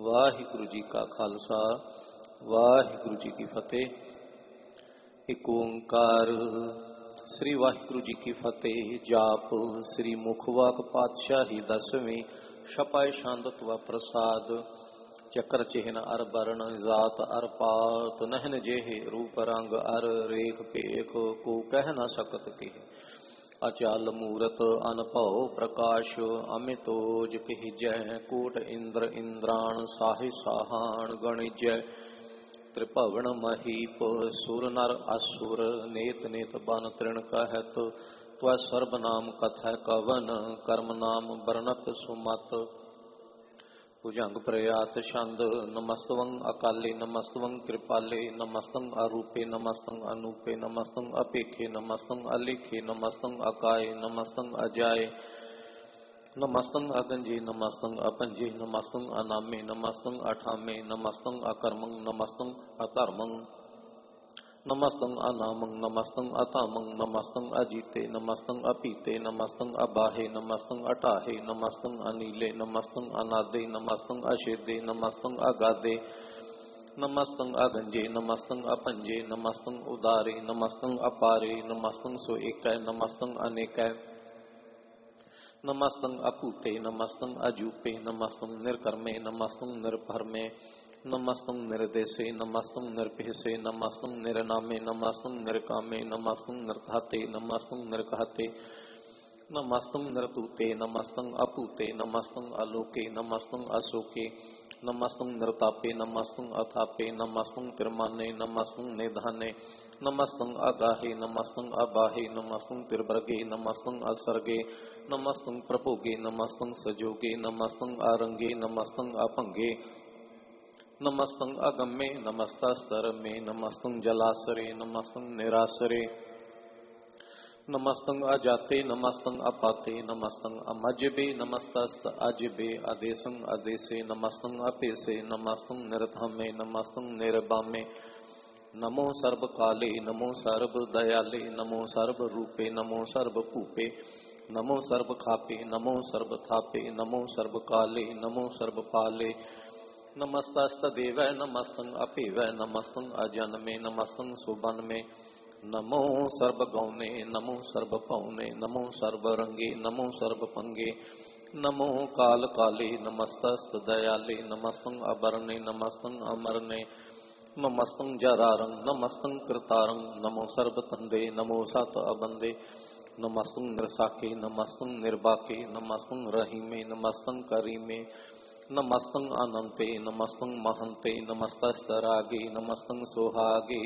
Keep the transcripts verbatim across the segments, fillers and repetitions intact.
वाहिगुरु जी का खालसा वाहिगुरु जी की फतेह। एक ओंकार श्री वाहिगुरु जी की फतेह। जाप श्री मुखवाक पातशाही दसवीं छपाई शांदत व प्रसाद। चक्र चिन्ह अर बरण जात अर पात नहन जेहे रूप रंग अर रेख पेख को कह न सकत के। अचाल मूरत अनपव प्रकाश अमितोज कहि जय। कोट इंद्र इंद्राण साहि साहान गणिजय। त्रिभुवन महीप सुर नर असुर नेत नेत बन तृण कहत। त्व सर्वनाम कथय कवन कर्म नाम बरनत सुमत। भुजंग प्रयात छंद नमस्तवं अकाले नमस्तवं कृपाले नमस्तं अरूपे नमस्तं अनूपे नमस्तं अपेखे नमस्तं अलेखे नमस्तं अकाय नमस्तं अजाय नमस्तं अगंजे नमस्तं अपंजे नमस्तं अनामे नमस्तं अठामे नमस्तं अकर्मं नमस्तं अधर्मं नमस्तं अनामं नमस्तं अतामं नमस्तं अजीते नमस्तं अपीते नमस्तं अबाहे नमस्तं अटाहे नमस्तं अनीले नमस्तं अनादे नमस्तं अशेदे नमस्तं अगाधे नमस्तं अगंजे नमस्तं अपंजे नमस्तं उदारे नमस्तं अपारे नमस्तं सो एक नमस्तं अनेक नमस्तं अपूते नमस्तं अजूपे नमस्तं निर्कर्मे नमस्तं निर्भरमे नमस्तं निर्देशे नमस्तं निर्भेसे नमस्तं निर्नामे नमस्तं निर्कामे नमस्तं निर्घाते नमस्तं निर्घाते नमस्तं निर्तूते नमस्तं अपूते नमस्तं अलोके नमस्तं अशोके नमस्तं निर्तापे नमस्तं अथापे नमस्तं तिरमाने नमस्तं निधाने नमस्तं अगाहे नमस्तं अबाहे नमस्तं तिरवर्गे नमस्तं असर्गे नमस्तं प्रभोगे नमस्तं सजोगे नमस्तं आरंगे नमस्तं अपंगे नमस्तं अगम्ये नमस्तस्तर में नमस्तं जलासरे नमस्तं निरासरे नमस्तं अजाते नमस्तं अपाते नमस्तं अमजबे नमस्तस्त अजबे आदेशं आदेशे नमस्तं अपेसे नमस्तं निर्धामे नमस्तं निर्बामे नमो सर्व काले नमो सर्व दयाले नमो सर्व रूपे नमो सर्व पूपे नमो सर्व खापे नमो सर्व थापे नमो सर्व काले नमो सर्व पाले नमस्तस्तदेव नमस्तं अपेव नमस्तं अजन्मे नमस्तं सुबन्मे नमो सर्वगौने नमो सर्वपौने नमो सर्वरंगे नमो सर्वपंगे नमो काल काले नमस्तस्त दयाले नमस्तं अबरने नमस्तं अमरने नमस्तं जरारं नमस्तं कृतारं नमो सर्वतंदे नमो सत अबंदे नमस्तं नृसाके नमस्तं निर्बाके नमस्तं रहीमे नमस्तं करीमे नमस्तं अनंते नमस्तं महंते नमस्तस्तरागे नमस्तं सोहागे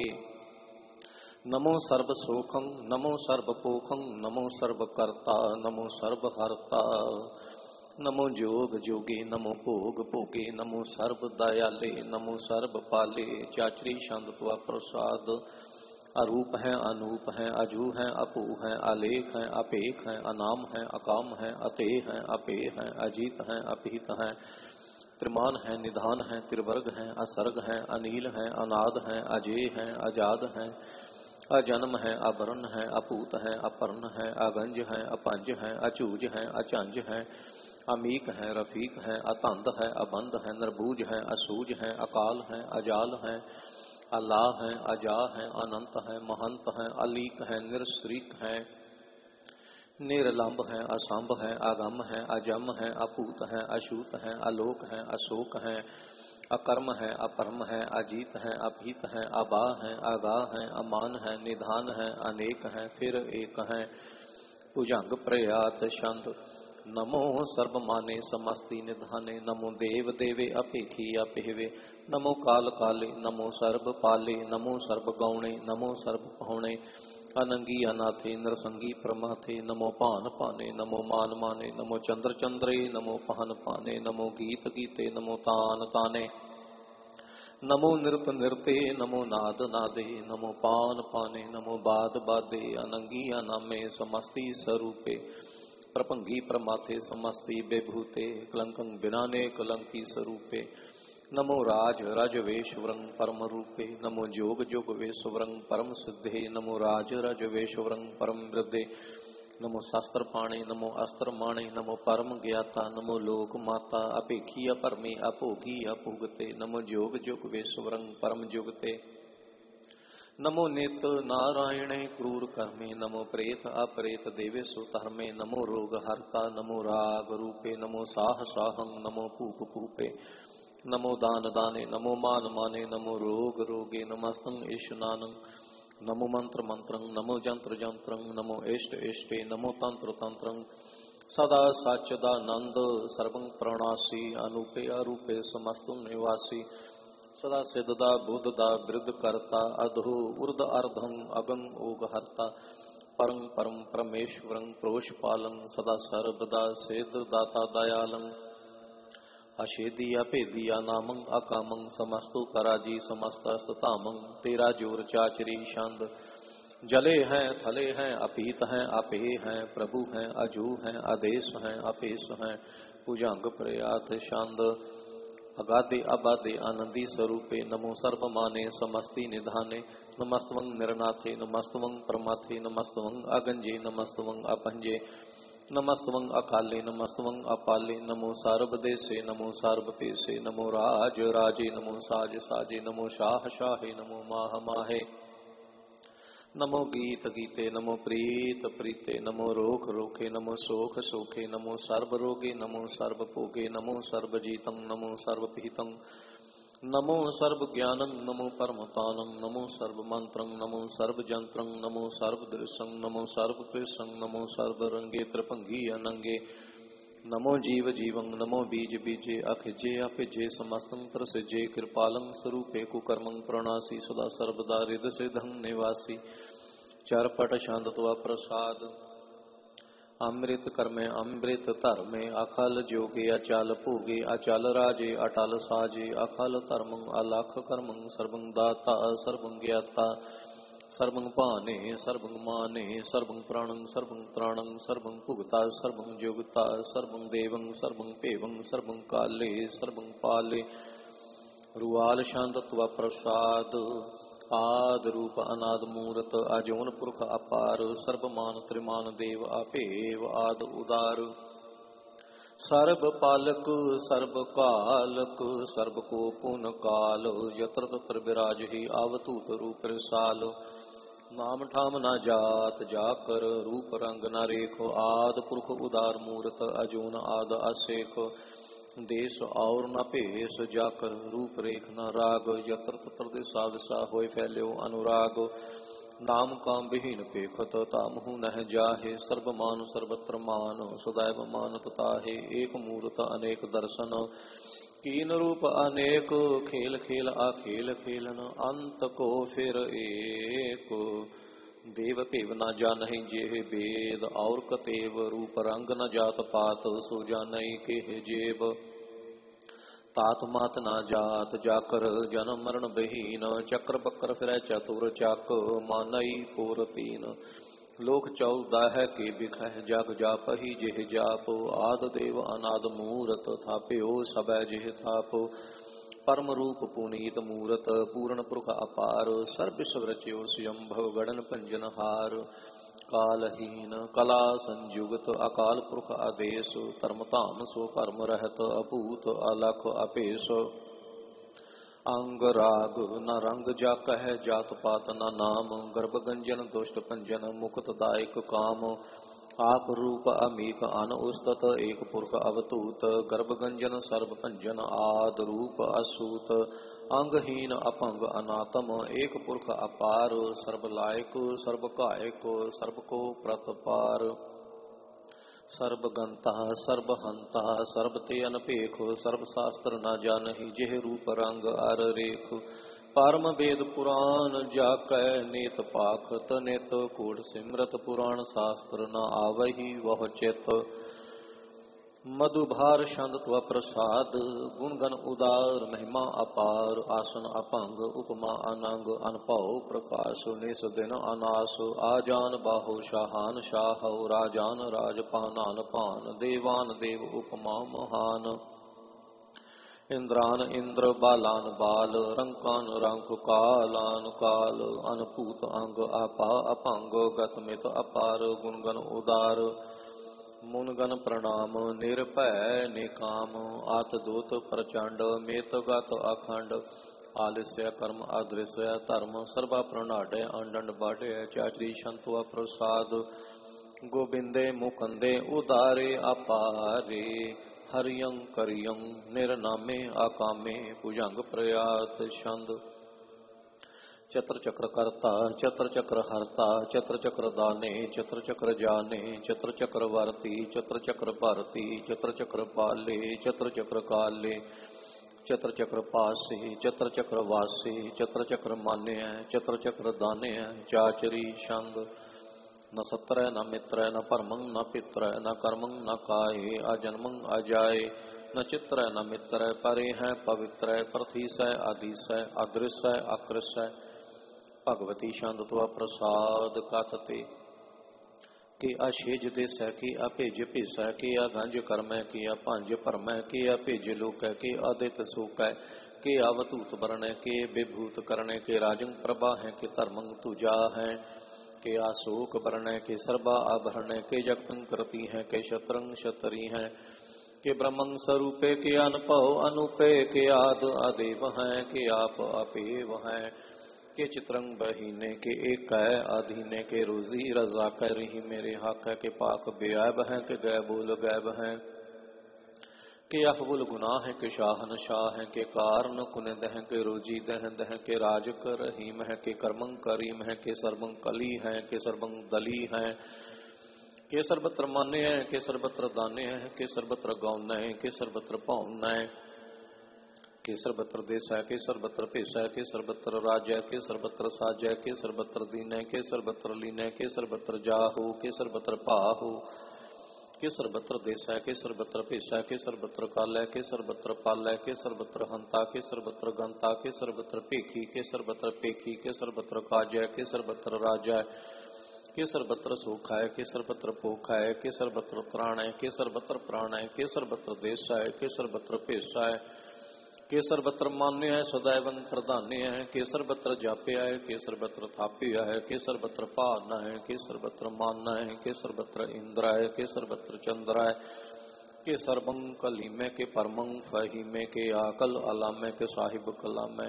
नमो सर्वसोखं नमो सर्वपोखं नमो सर्वकर्ता नमो सर्वहर्ता नमो जोग जोगे नमो भोग भोगे नमो सर्वदयाले नमो सर्वपाले। चाचरी छंदत्व प्रसाद। अरूप है अनूप है अजू है अपू है आलेख है अपेख है अनाम है अकाम है अतेह है अपे है अजीत है अपीत है त्रिमान है निधान है त्रिवर्ग है असर्ग है अनील है अनाद है अजेय है अजाद है अजन्म है अबरन है अपूत है अपर्ण है अगंज है अपंज है अचूज है अचंज है अमीक है रफीक है अतंद है अबंध है निर्बूज है असूज है अकाल है अजाल है अल्लाह है अजा है अनंत है महंत है अलीक है निरश्रीक है निरलंब है असंभ है अगम है अजम है अपूत है अशूत है अलोक है अशोक है अकर्म है अपरम है अजीत है अपीत है अबा है आगा है अमान है निधान है अनेक है फिर एक है। भुजंग प्रयात छंद नमो सर्वमाने समस्ति निधाने नमो देव देवे अपेखी अपेवे नमो काल काले नमो सर्व पाले नमो सर्व गौणे नमो सर्व पौणे अनंगी अनाथे नरसंगी प्रमाथे नमो पान पाने नमो मान माने नमो चंद्र चंद्रे नमो पान पाने नमो गीत गीते नमो तान ताने नमो नृत नृते नमो नाद नादे नमो पान पाने नमो बाद बादे अनंगी अनामे समस्ती स्वरूपे प्रपंगी प्रमाथे समस्ती बेभूते कलंकं बिनाने कलंकी स्वरूपे नमो राज राजवेश्वरं परम रूपे नमो जोग जोग वेश्वरं परम सिद्धे नमो राज राजवेश्वरं परम वृद्धे नमो शास्त्र पाणे नमो अस्त्र माणे नमो परम ज्ञाता नमो लोक माता अपेखी अपरमे अभोगी अभुगते नमो जोग जुग विश्वरंग परम जुगते नमो नित नारायणे क्रूर कर्मे नमो प्रेत अपरेत देवेशु धर्मे नमो रोग हरता नमो राग रूपे नमो साह साहं नमो पूप पूपे नमो दान दाने नमो मान माने नमो रोग रोगे नमस्तं ईशनानं नमो मंत्र मंत्रं नमो जंत्र जंत्रं नमो इष्ट इष्टे नमो तंत्र तंत्रं सदा सच्चिदानंद सर्वं प्रणासी अनूपे अरूपे समस्तुं निवासी सदा सिद्धदा बुद्धदा वृद्ध करता अधो उर्ध अर्धं अगं ओग हरता परं परम परमेश्वरं प्रोषपालं सदा सर्वदा सिद्ध दाता दयालं अशेदी अपेदी अनामं अकामं समस्तु पराजी समस्तस्ततामं तेरा जोर चाचरी छंद जले हैं थले हैं अपीत हैं आपे हैं प्रभु हैं अजू हैं आदेश हैं अपेश हैं भुजंग प्रयात छंद अगाधे अबाधे आनंदी स्वरूपे नमो सर्वमाने समस्ति निधाने नमस्तवं निर्नाथे नमस्तवं परमाथे नमस्तवं अगंजे नमस्तवं अपंजे नमस्तवं अकाले नमस्तवं अपाले नमो सर्वदेशे नमो सर्वपेशे नमो राज राजे नमो साज साजे नमो शाह शाहे नमो माह माहे नमो गीत गीते नमो प्रीत प्रीते नमो रोख रोखे नमो सोख सोखे नमो सर्व रोगे नमो सर्व भोगे नमो सर्वजीतं नमो सर्वपीतं नमो सर्व ज्ञानं नमो परमतानं नमो सर्व मंत्रं नमो सर्व जंत्रं नमो सर्व दृश्यं नमो सर्व कृष्णं नमो सर्व रंगे त्रिभंगी अनंगे नमो जीव जीवं नमो बीज बीजे अखिजे अपिजे समस्तं प्रसिजे कृपालं स्वरूपे कुकर्मं प्रणासी सदा सर्वदा हृद सिद्धं निवासी चरपट छंद त्वा प्रसाद अमृत कर्मे अमृत धर्मे अखल जोगे अचल भोगे अचल राजे अटल साजे अखल धर्मं अलख कर्मं सर्वं दाता सर्वं ज्ञाता सर्वं पाने सर्वं माने सर्वं प्राणं सर्वं प्राणं सर्वं भुगता सर्वं जोगता सर्वं देवं सर्वं पेवं सर्वं काले सर्वं पाले रुआल छंद त्वा प्रसाद आद रूप अनाद मूरत अजोन पुरख अपार सर्वमान त्रिमान देव अपेव आद उदार सर्व पालक सर्व कालक सर्व को पुन काल यत्र तत्र विराज ही आवतूत रूप रसाल नाम ठाम न जात जाकर रूप रंग न रेखो आद पुरख उदार मूरत अजोन आद असेख देश और न भेष जाकर रूप रेख न राग यत्र तत्र दिशा विशा होय फैल्यो अनुराग नाम काम विहीन पेखत तामहु नह जाहे सर्वमान सर्वत्र मान सदैव मानत ताहे एक मूर्त अनेक दर्शन कीन रूप अनेक खेल खेल अखेल खेलन अंत को फिर एक देव पेव न जानहि जेह वेद और कतेव रूप रंग न जात पात सो जानहि केह जेब तात मात न जात जाकर जन्म मरण बहीन चक्र बक्र फिरै चतुर चाक मानई पुर तीन लोक चौदह के बिखह जग जापहि जेह जाप आद देव अनाद मूरत थाप्यो सब जेह थाप परम रूप पुनीत मूरत पूर्ण पुरख अपार सर्व विश्व रच्यो स्वयंभव गणन पंजन हार कालहीन कला संयुगत अकाल पुरख आदेश धर्म धाम सो कर्म रहत अभूत अलख अपेश अंग राग न रंग जाकह जात पात न नाम गर्भ गंजन दुष्ट पंजन मुक्त दायक काम आप रूप अमीक अन उस्तत एक पुरख अवतूत गर्भ गंजन सर्व भंजन आद रूप असूत अंगहीन अपंग अनातम एक पुरख अपार सर्व लायक सर्व कायक सर्व को प्रतपार सर्वगंता सर्वहंता सर्वते अनपेख सर्व शास्त्र न जानहि जेह रूप रंग अर रेख परम वेद पुराण जाकै नेत पाखत नित कूढ़ सिमरत पुराण शास्त्र न आवहि वह चित मधुभार छंद त्व प्रसाद गुणगन उदार महिमा अपार आसन अपंग उपमा अनंग अनपौ प्रकाश निस दिन अनास आजान बाहो शाहान शाह राजान राज पानान पान देवान देव उपमा महान इंद्रान इंद्र बालान बाल रंकान रंक कालान काल अनपूत अंग आपा अपांग गतमित अपार गुणगन उदार मुनगन प्रणाम निरभय निकाम आतदूत प्रचंड मेत गत अखंड आलस्य कर्म अदृश्य धर्म सर्वा प्रणाडय अंडंड बाढ़ चाचरी शंतु प्रसाद गोबिंदे मुकंदे उदारे अपारे हरियं करियं निरनामे आकामे भुजंग प्रयात छंद चत्र चक्र कर्ता चत्र चक्र हरता चत्र चक्र दाने चत्र चक्र जाने चत्र चक्र वर्ती चत्र चक्र भारती चत्र चक्र पाले चत्र चक्र काले चत्र चक्र पासे चत्र चक्र वासे चत्र चक्र मान्य चत्र चक्र दाने चाचरी छंद न सत्र न मित्र न परमं न पित्र न कर्मं न काये अजन्मं अजाये न चित्र न मित्र परे हैं पवित्र प्रथिसय अधिसय अदृश्य अकृष्य भगवती छंद त्वा प्रसाद कथते कि अशेज दिस है कि अभेज भिस है कि अगंज कर्म है कि अपंज परम है कि अभेज लोक है कि अदित सुख है कि अवधूत वर्ण है कि विभूत करने के राजंग प्रभा है कि धर्मंग तुजा है के आशोक वर्ण के सर्वा आभरण के जगतंग करती हैं के शत्रंग शतरी हैं के ब्रह्मंग स्वरूपे के अनपव अनुपे के आद अदेव हैं के आप अपेव हैं के चित्रंग बहीने के एक है अधीने के रोजी रजा कर रही मेरे हक है के पाक बेऐब हैं के गैबुल गैब हैं के अफबुल गुनाह है के शाहन शाह है के कारण कुन दह के रोजी दह दह के राज कर रहीम है के कर्मंग करीम है के सर्वंग कली है के सर्वंग दली है के सर्वत्र मान्य है के सर्वत्र दान्य है के सर्वत्र गौन है के सर्वत्र पौन है के सर्वत्र देश है के सर्वत्र पेश है के सर्वत्र राज है के सर्वत्र साज है के सर्वत्र दीन है के सर्वत्र लीन है के सर्वत्र जाहू के सर्वत्र पाहू के सर्वत्र देश है के सर्वत्र पेश है के सर्वत्र काल है के सर्वत्र पाल है के सर्वत्र हंता के सर्वत्र गंता के सर्वत्र पेखी के सर्वत्र पेखी के सर्वत्र काज है के सर्वत्र राजा है के सर्वत्र सुख है के सर्वत्र पोख है के सर्वत्र त्राण है के सर्वत्र प्राण है के सर्वत्र देश है के सर्वत्र पेश है के सर्वत्र मान्य है सदैवन प्रधान्य है के सर्वत्र जाप्य है के सर्वत्र थाप्य है के सर्वत्र पान है के सर्वत्र मानना है के सर्वत्र इंद्र है के सर्वत्र चंद्र है के सर्वं कलीमे के परमं फहीमे के आकल अलामे के साहिब कलामे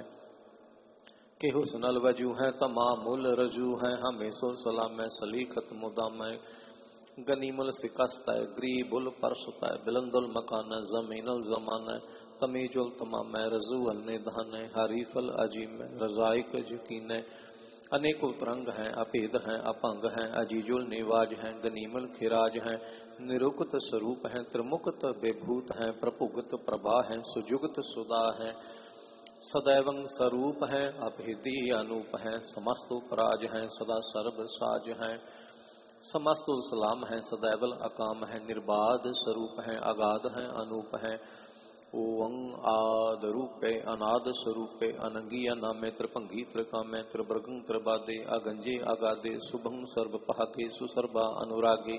के हुस्नल वजू है तमामुल रजू है हमेशो सलाम सलीखत मुदाम गनीमुल सिकस्त है ग्रीबुल परसुत है बिलंदुल मकान जमीनुल जमान तमीजुल तमाम रजू निधान हरीफल अजीम रजाइक यकीन अनेकों तरंग हैं अपेद हैं अपंग हैं अजीजुल निवाज हैं गनीमल खिराज हैं निरुक्त स्वरूप हैं त्रिमुक्त विभूत हैं प्रपुगत प्रभा हैं सुजुगत सुदा हैं सदैवं स्वरूप हैं अभेदी अनूप हैं समस्त पराज हैं सदा सर्व साज हैं समस्त सलाम हैं सदैवल अकाम हैं निर्बाध स्वरूप हैं अगाध हैं अनूप हैं ओं आद रूपे अनाद स्वरूपे अनंगी अनामे त्रिभंगी त्रिकामे त्रिवर्गं त्रिबादे अगंजे अगादे शुभं सर्व पहाते सुसर्वा अनुरागे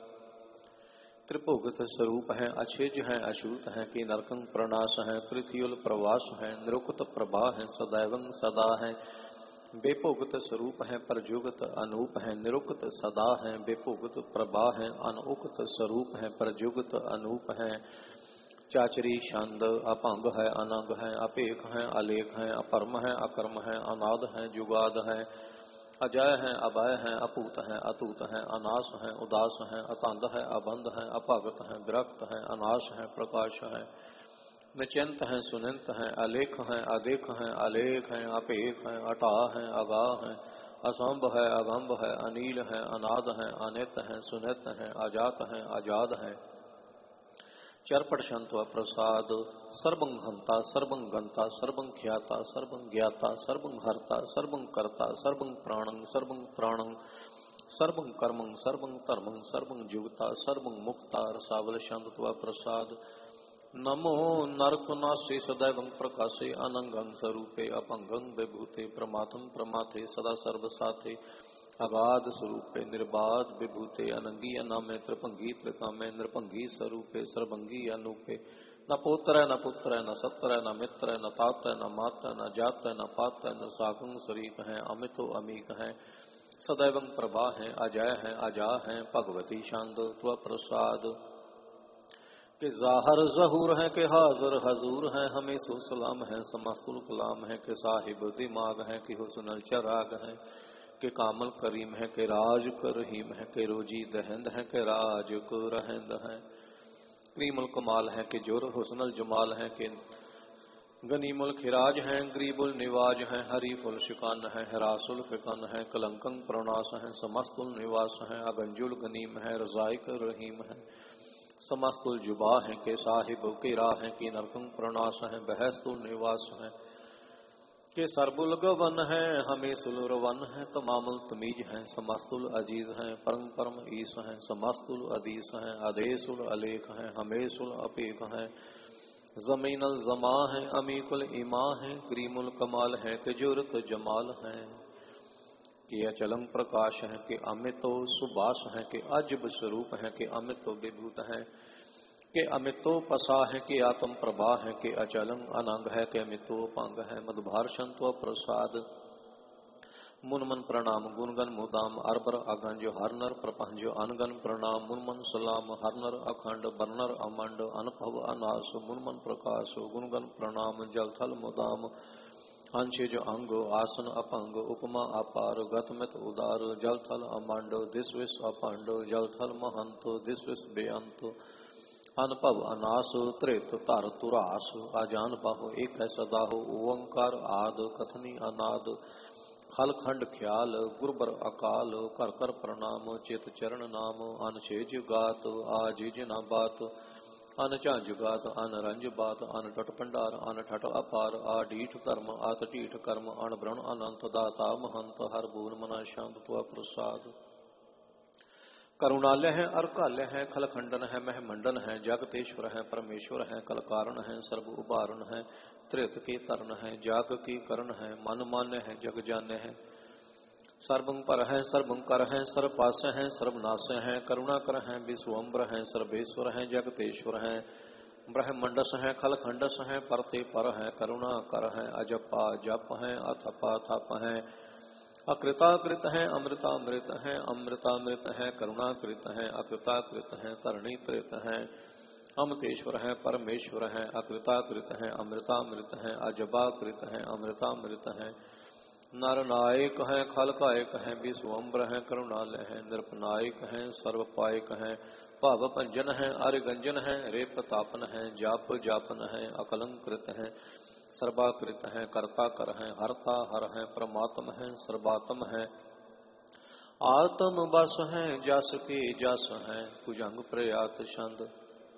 त्रिभुगत स्वरूप हैं अछेज हैं अछूत हैं कि नरकं प्रणाश हैं पृथ्वील प्रवास हैं निरुक्त प्रभा हैं सदैवं सदा हैं बेभुगत स्वरूप हैं परजुगत अनूप हैं निरुक्त सदा हैं बेभुगत प्रभा हैं अनुक्त स्वरूप हैं परजुगत अनूप हैं चाचरी छंद अपंग है अनंग है अपेख है अलेख है अपरम है अकर्म है अनाद है जुगाद है अजय है अभय है अपूत है अतूत है अनाश है उदास है असंध है अबंध है अपागत है विरक्त है अनाश है प्रकाश है निचिंत है सुनिंत है अलेख है अदेख है अलेख है अपेख है अटा है अगा है असंभ है अगंभ है अनील है अनाद है अनित है सुनित है अजात है आजाद है चरपट शंत्व प्रसाद सर्वं हंता सर्वं गंता सर्वं ख्याता सर्वं ज्ञाता सर्वं हर्ता सर्वं कर्ता सर्वं प्राणं सर्वं त्राणं सर्वं कर्मं सर्वं धर्मं सर्वं जुगता सर्वं मुक्ता रसावल शंत्व प्रसाद नमो नरकुनाशे सदैवं प्रकाशे अनंगं स्वरूपे अपंगं विभूते प्रमाथं प्रमाथे सदा सर्वसाथे अगाध स्वरूपे निर्बाध विभूते अनंगी अनामे त्रिभंगी त्रिकामे नृभंगी स्वरूपे सर्वंगी अनूपे न पुत्र न पुत्र न सत्र न मित्र न तात न मात न जात न पात न सागं शरीक है, अमितो अमीक है, सदैव प्रभा है, अजय है, अजा है, भगवती शांद त्व प्रसाद के जाहर जहूर है, के हाजर हजूर है, हमें सुसलाम है, समस्तुल कलाम है, के साहिब दिमाग है, कि हुस्नल चराग है, के कामल करीम है, के राज कर रहीम है, के रोजी दहंद है, के राज को रहंद है, क्रीमुल कमाल है, के जोर हुस्नल जमाल है, के गनीमुल खिराज है, गरीबुल निवाज है, हरीफुल शिकान है, हरासुल फिकान है, कलंकं प्रणास है, समस्तुल निवास है, अगंजुल गनीम है, रजाइक रहीम है, समस्तुल जुबा है, के साहिब के राह है, कि नरकं प्रणास है, बहस्तुल निवास है, के सरबुल गवन है, हमें सुलरवन है, तमामुल तमीज है, समस्तुल अजीज है, परम परम ईस है, समस्तुल अदीस है, अदेसुल अलेख है, हमेशुल अपेक है, जमीनल जमा है, अमीकुल इमा है, करीमुल कमाल है, के जुरत जमाल है, कि अचलंग प्रकाश है, कि अमितो सुबास है, कि अजब स्वरूप है, कि अमितो विभूत है, कि अमितो पसा है, कि आत्म प्रभा है, कि अचलंग अनंग है, कि अमितो पंग है, मधुभाषण तो प्रसाद मुनमन प्रणाम गुणगन मुदाम अरबर अगंज हरनर प्रपंज अनगन प्रणाम मुनमन सलाम हरनर अखंड बरनर अमंड अनभव अनास मुनमन प्रकाश गुणगन प्रणाम जलथल मुदाम अंशज अंग आसन अपंग उपमा अपार गतमित उदार जलथल अमांड दिस्विस अपांड जलथल महंत दिस्विस बेअंत अनपव अनास त्रित तर तुरास अजान बाहो एक है सदा हो ओंकार आद कथनी अनाद खलखंड ख्याल गुरबर अकाल कर कर प्रणाम चित चरण नाम अनशेज गात आजिज न बात अन झांझ गात अन रंज बात अन टट भंडार अन ठट अपार आडीठ धर्म आत ढीठ कर्म अन ब्रण अनंत दाता महंत हर बून मना शांत त्वा प्रसाद करुणालय है अर्कालय है खलखंडन है महमंडन है जगतेश्वर है परमेश्वर है कल कारण है सर्व उबारण है त्रित के तरण है जाग की करण है मन मान्य है जग जान्य है सर्वं पर है सर्वं कर है सर्वपास है सर्वनाश है करुणा कर है विश्वम्बर है सर्वेश्वर है जगतेश्वर है ब्रह्मंडस है खलखंडस है परते पर है करुणा कर है अजपा जप है अथपा थप है अकृताकृत है अमृतामृत है अमृतामृत है करुणाकृत है अकृताकृत है तरणी कृत है अमृतेश्वर है परमेश्वर है अकृताकृत है अमृतामृत है अजबाकृत है अमृतामृत है नरनायक है खलकायक है विश्वम्बर है करुणालय है नृपनायक है सर्वपायक है भाव भंजन है अरिगंजन है रेपतापन है जाप जापन है अकलंकृत है सर्वाकृत है कर्ता कर है हरता हर है परमात्म है सर्वात्म है आत्म बस है जस के जस है भुजंग प्रयात छंद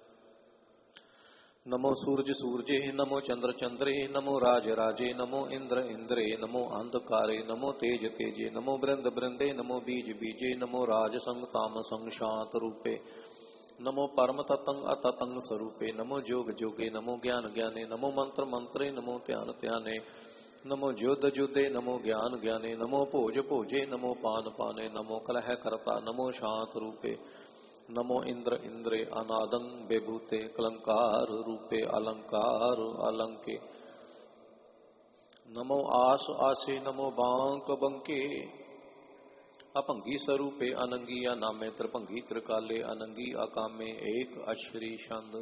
नमो सूरज सूरजे नमो चंद्र चंद्रे नमो राज राजे नमो इंद्र इंद्रे नमो अंधकारे नमो तेज तेजे नमो बृंद बृंदे नमो बीज बीजे नमो राज संग ताम संग शांत रूपे नमो परम ततंग अततंग स्वरूपे नमो जोग जोगे नमो ज्ञान ज्ञाने नमो मंत्र मंत्रे नमो ध्यान ध्याने नमो ज्योत ज्योते नमो ज्ञान ज्ञाने नमो भोज भोजे नमो पान पाने नमो कलह करता नमो शांत रूपे नमो इंद्र इंद्रे अनादं बेभूते कलंकार रूपे अलंकार अलंके नमो आस आसे नमो बांक बंके अपंगी स्वरूपे अनंगी अनामे त्रिभंगी त्रिकाले अनंगी अकामे एक अश्री छंद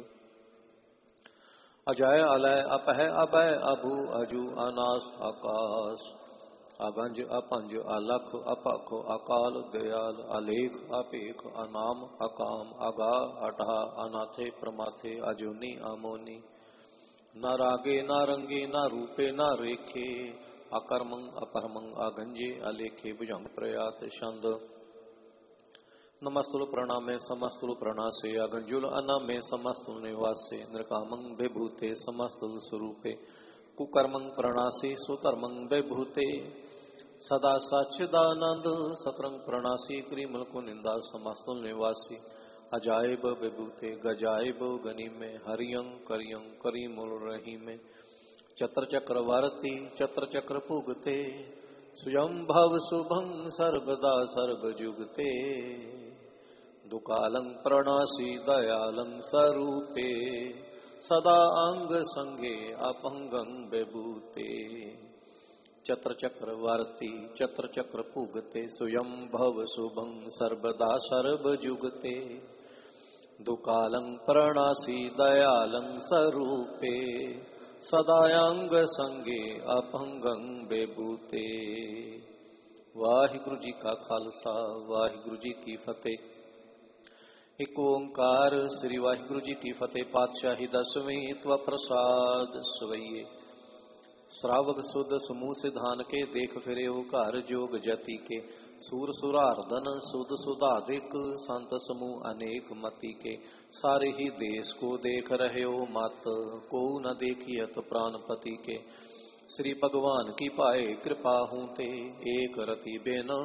अजय अलय अपह अभय अभु अजु अनास आकाश अगंज अपंज अलख अपख अकाल दयाल अलेख अपेख अनाम अकाम अगा अटा अनाथे प्रमाथे अजूनी अमोनी न रागे न रंगे न रूपे न रेखे अकर्मंग अपरमंग अगंजे अलेखे भुजंग प्रयात छंद नमस्तुल प्रणामे समस्तुल प्रणासे अगंजुल अनामे समस्तुल निवासे नृकामंग विभूते समस्तुल स्वरूपे कुकर्मंग प्रणासी सुकर्मंग विभूते सदा सच्चिदानंद सतरंग प्रणासी क्रीमल को निंदा समस्तुल निवासी अजायब विभूते गजायब गनी में हरियं करियं करीमुल रही में चत्र चक्रवर्ती चत्र चक्र पुगते स्वयं भव शुभं सर्वदा सर्वजुगते दुकालं प्रणासी दयालं स्वरूपे सदा अंग संगे अपंगं विभूते चत्र चक्रवर्ती चत्र चक्र पुगते स्वयं भव शुभं सर्वदा सर्वजुगते दुकालं प्रणासी दयालं स्वरूपे सदायांग संगे अपंगं विभूते। वाहिगुरु जी का खालसा वाहिगुरु जी की फतेह। एक ओंकार श्री वाहिगुरु जी की फतेह। पातशाही दसवीं त्व प्रसाद सवैये श्रावक सुध समूह सिधान के देख फिरे हो घर जोग जति के सूर सुरार्दन सुध सुधाधिक संत समूह अनेक मति के सारे ही देश को देख रहे हो मत को न देखियत प्राणपति के। श्री भगवान की पाए कृपा हूँ ते एक रति बेन